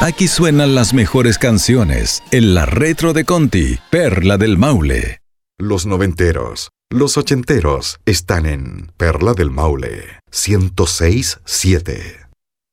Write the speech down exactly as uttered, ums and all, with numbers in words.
Aquí suenan las mejores canciones en la retro de Conti, Perla del Maule. Los noventeros, los ochenteros están en Perla del Maule ciento seis punto siete.